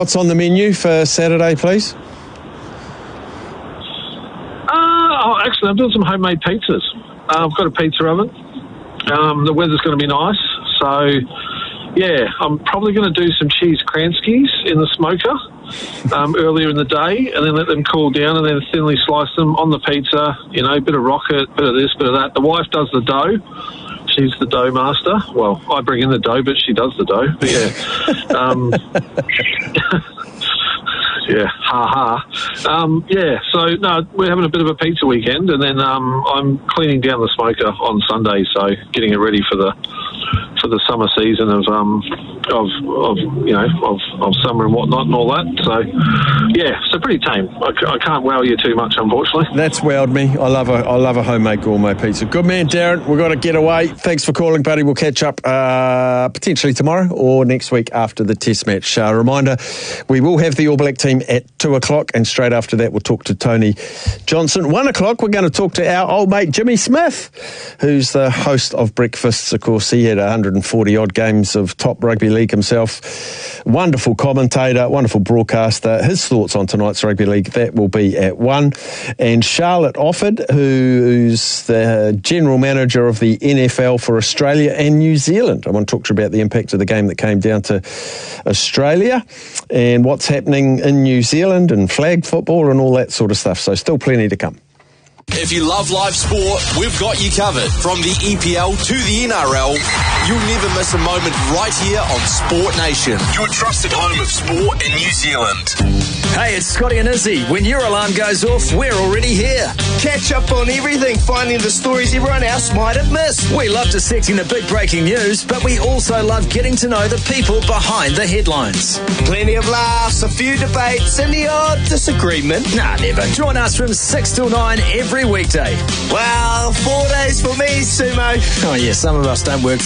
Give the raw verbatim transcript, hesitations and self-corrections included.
What's on the menu for Saturday, please? Uh, oh, actually, I'm doing some homemade pizzas. Uh, I've got a pizza oven. Um, the weather's going to be nice, so yeah, I'm probably going to do some cheese kranskis in the smoker um, earlier in the day, and then let them cool down, and then thinly slice them on the pizza. You know, a bit of rocket, bit of this, bit of that. The wife does the dough. She's the dough master. Well, I bring in the dough, but she does the dough. But yeah. Um, yeah, ha ha. Um, yeah, so, no, we're having a bit of a pizza weekend, and then um, I'm cleaning down the smoker on Sunday, so getting it ready for the for the summer season of um of of you know of, of summer and whatnot and all that. So yeah, so pretty tame. I, I can't wow you too much, unfortunately. That's wowed me. I love a I love a homemade gourmet pizza. Good man, Darren. We've got to get away. Thanks for calling, buddy. We'll catch up uh, potentially tomorrow or next week after the Test match. Uh, reminder: we will have the All Black team at two o'clock, and straight after that, we'll talk to Tony Johnson. One o'clock, we're going to talk to our old mate Jimmy Smith, who's the host of Breakfasts. Of course, he had one hundred forty odd games of top rugby league himself. Wonderful commentator, wonderful broadcaster. His thoughts on tonight's rugby league, that will be at one. And Charlotte Offord, who's the general manager of the N F L for Australia and New Zealand. I want to talk to you about the impact of the game that came down to Australia and what's happening in New Zealand and flag football and all that sort of stuff. So still plenty to come. If you love live sport, we've got you covered. From the E P L to the N R L, you'll never miss a moment right here on Sport Nation, your trusted home of sport in New Zealand. Hey, it's Scotty and Izzy. When your alarm goes off, we're already here. Catch up on everything, finding the stories everyone else might have missed. We love dissecting the big breaking news, but we also love getting to know the people behind the headlines. Plenty of laughs, a few debates, and the odd disagreement. Nah, never. Join us from six till nine every weekday. Well, four days for me, Sumo. Oh yeah, some of us don't work